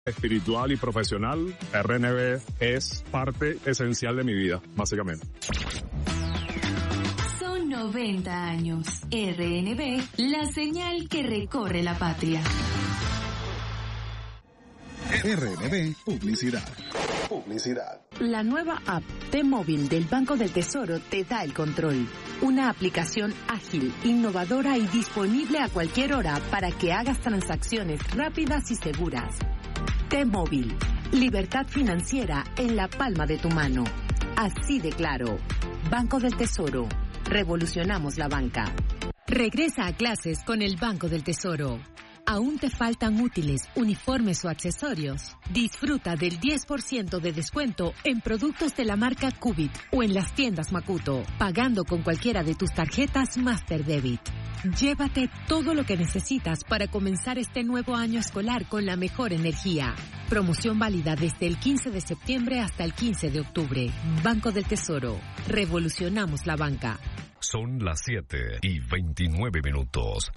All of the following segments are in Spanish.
espiritual y profesional, RNB es parte esencial de mi vida, básicamente. Son 90 años. RNB, la señal que recorre la patria. RNB Publicidad. La nueva app T-Móvil del Banco del Tesoro te da el control. Una aplicación ágil, innovadora y disponible a cualquier hora para que hagas transacciones rápidas y seguras. T-Móvil, libertad financiera en la palma de tu mano. Así de claro. Banco del Tesoro. Revolucionamos la banca. Regresa a clases con el Banco del Tesoro. ¿Aún te faltan útiles, uniformes o accesorios? Disfruta del 10% de descuento en productos de la marca Cubit o en las tiendas Makuto, pagando con cualquiera de tus tarjetas Master Debit. Llévate todo lo que necesitas para comenzar este nuevo año escolar con la mejor energía. Promoción válida desde el 15 de septiembre hasta el 15 de octubre. Banco del Tesoro. Revolucionamos la banca. Son las 7:29.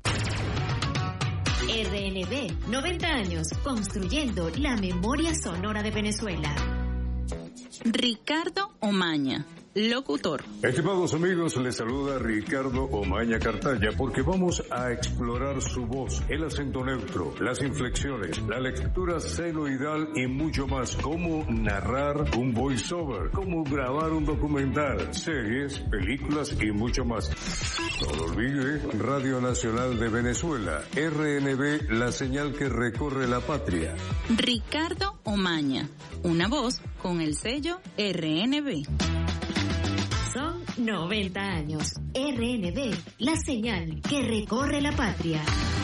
RNB, 90 años construyendo la memoria sonora de Venezuela. Ricardo Omaña, locutor. Estimados amigos, les saluda Ricardo Omaña Cartaya porque vamos a explorar su voz, el acento neutro, las inflexiones, la lectura senoidal y mucho más. Cómo narrar un voiceover, cómo grabar un documental, series, películas y mucho más. No lo olvide, Radio Nacional de Venezuela, RNB, la señal que recorre la patria. Ricardo Omaña, una voz con el sello RNB. Son 90 años. RNB, la señal que recorre la patria.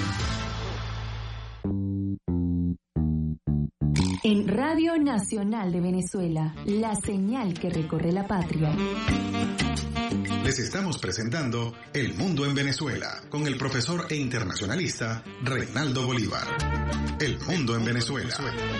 En Radio Nacional de Venezuela, la señal que recorre la patria. Les estamos presentando El Mundo en Venezuela con el profesor e internacionalista Reinaldo Bolívar. El Mundo en Venezuela.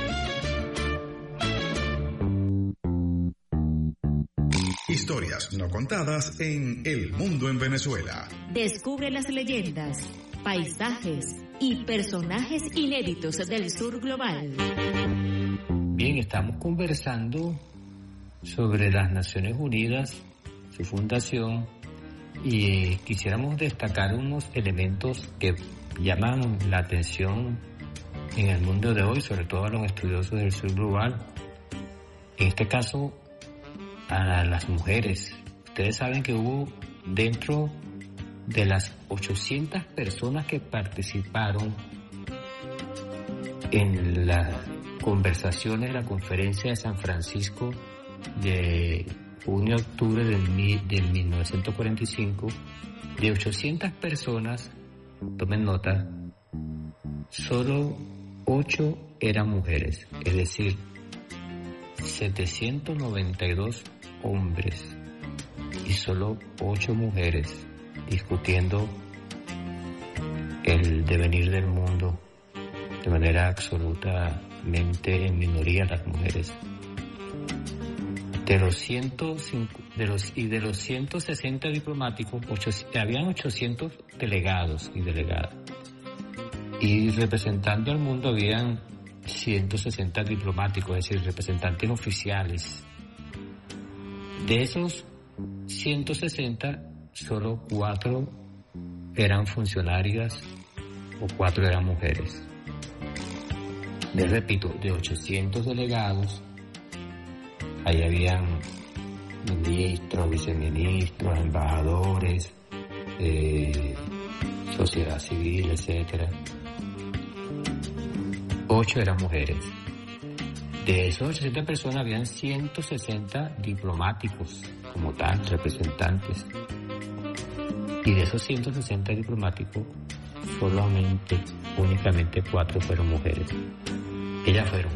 Historias no contadas en El Mundo en Venezuela. Descubre las leyendas, paisajes y personajes inéditos del sur global. Bien, estamos conversando sobre las Naciones Unidas, su fundación, y quisiéramos destacar unos elementos que llaman la atención en el mundo de hoy, sobre todo a los estudiosos del sur global. En este caso, a las mujeres. Ustedes saben que hubo dentro de las 800 personas que participaron en las conversaciones de la conferencia de San Francisco de junio-octubre de 1945, de 800 personas, tomen nota, solo 8 eran mujeres, es decir, 792 hombres y solo 8 mujeres discutiendo el devenir del mundo de manera absolutamente en minoría las mujeres. De los 160 diplomáticos, habían 800 delegados y delegadas. Y representando al mundo habían 160 diplomáticos, es decir, representantes oficiales. De esos 160, solo 4 eran funcionarias o 4 eran mujeres. Les repito, de 800 delegados, ahí habían ministros, viceministros, embajadores, sociedad civil, etcétera. 8 eran mujeres. De esos 800 personas habían 160 diplomáticos, como tal, representantes. Y de esos 160 diplomáticos, únicamente 4 fueron mujeres. Ellas fueron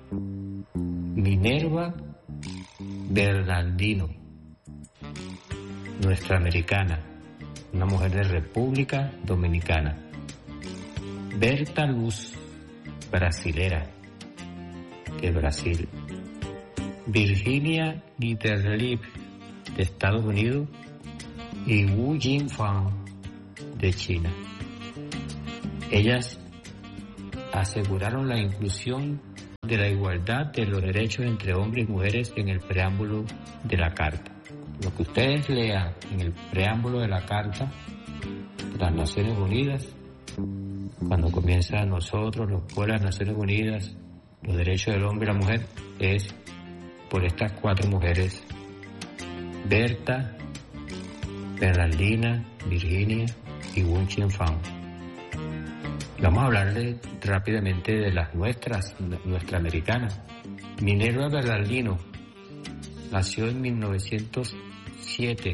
Minerva Bernardino, nuestra americana, una mujer de República Dominicana. Berta Luz, brasilera, de Brasil. Virginia Gitterlip, de Estados Unidos. Y Wu Jinfang, de China. Ellas aseguraron la inclusión de la igualdad de los derechos entre hombres y mujeres en el preámbulo de la Carta. Lo que ustedes lean en el preámbulo de la Carta de las Naciones Unidas, cuando comienza nosotros, los pueblos de las Naciones Unidas, los derechos del hombre y la mujer, es por estas 4 mujeres: Berta, Bernardina, Virginia y Wu Qianfang. Vamos a hablarle rápidamente de las nuestras americanas. Minerva Bernardino nació en 1907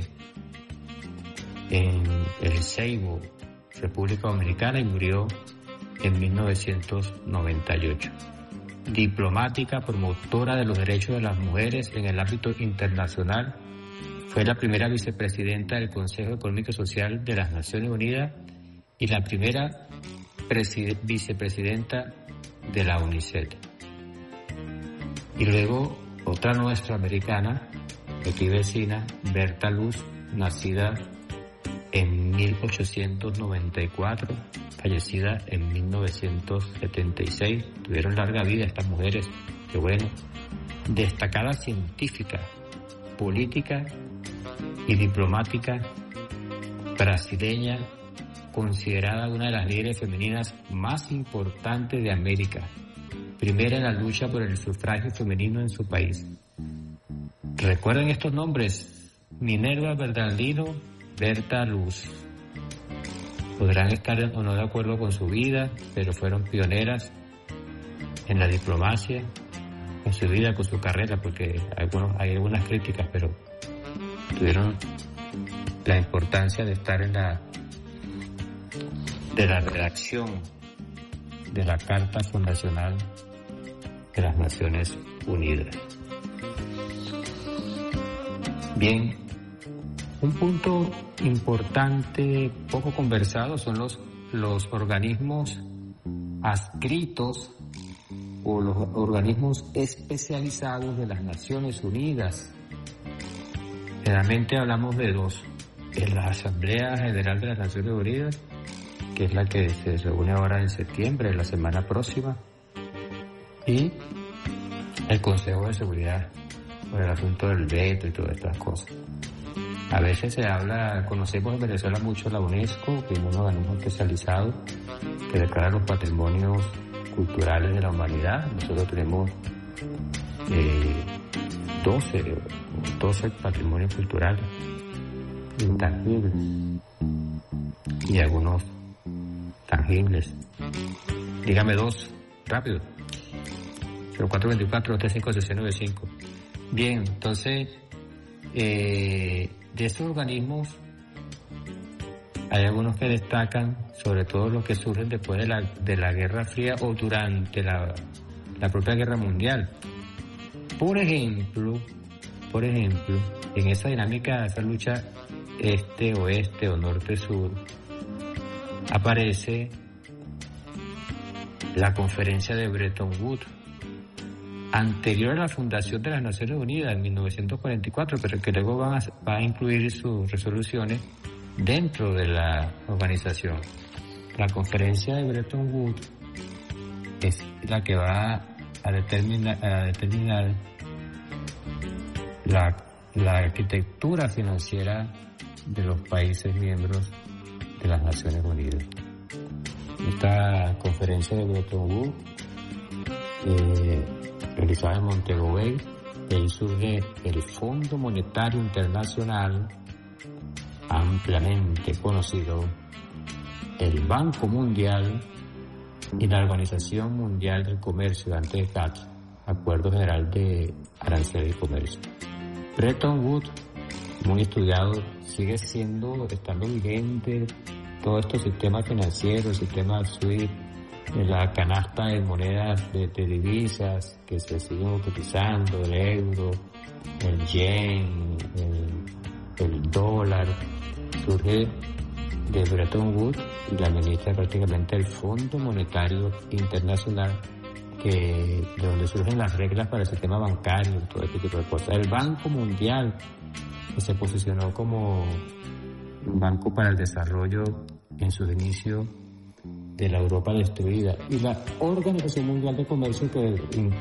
en El Ceibo, República Dominicana, y murió en 1998. Diplomática, promotora de los derechos de las mujeres en el ámbito internacional, fue la primera vicepresidenta del Consejo Económico y Social de las Naciones Unidas y la primera vicepresidenta de la UNICEF. Y luego otra nuestra americana, aquí vecina, Berta Luz, nacida en 1894, fallecida en 1976. Tuvieron larga vida estas mujeres, qué bueno. Destacada científica, política y diplomática brasileña, considerada una de las líderes femeninas más importantes de América, primera en la lucha por el sufragio femenino en su país. Recuerden estos nombres: Minerva Bernardino, Berta Luz. Podrán estar o no de acuerdo con su vida, pero fueron pioneras en la diplomacia, con su vida, con su carrera, porque hay algunas críticas, pero tuvieron la importancia de estar en la redacción de la Carta Fundacional de las Naciones Unidas. Bien, un punto importante, poco conversado, son los organismos adscritos o los organismos especializados de las Naciones Unidas. Generalmente hablamos de 2. En la Asamblea General de las Naciones Unidas, que es la que se reúne ahora en septiembre, la semana próxima, y el Consejo de Seguridad por el asunto del veto y todas estas cosas. A veces se habla, conocemos en Venezuela mucho la UNESCO, que es un organismo especializado que declara los patrimonios culturales de la humanidad. Nosotros tenemos 12 patrimonios culturales intangibles y algunos tangibles. Dígame 2, rápido. 0424-356-695. Bien, entonces, de estos organismos hay algunos que destacan, sobre todo los que surgen después de la Guerra Fría o durante la propia Guerra Mundial. Por ejemplo, en esa dinámica de esa lucha este-oeste o norte-sur, aparece la conferencia de Bretton Woods, anterior a la fundación de las Naciones Unidas en 1944, pero que luego va a incluir sus resoluciones dentro de la organización. La conferencia de Bretton Woods es la que va a determinar la arquitectura financiera de los países miembros de las Naciones Unidas. Esta conferencia de Bretton Woods, realizada en Montego Bay, de ahí surge el Fondo Monetario Internacional, ampliamente conocido, el Banco Mundial y la Organización Mundial del Comercio, antes de GATT, Acuerdo General de Aranceles y Comercio. Bretton Woods, muy estudiado, sigue estando vigente todo estos sistemas financieros, el sistema SWIFT, la canasta de monedas de divisas que se siguen utilizando, el euro, el yen, el dólar, surge de Bretton Woods y la administra prácticamente el Fondo Monetario Internacional, de donde surgen las reglas para el sistema bancario, todo este tipo de cosas. El Banco Mundial, que se posicionó como un banco para el desarrollo en sus inicios de la Europa destruida, y la Organización Mundial de Comercio, que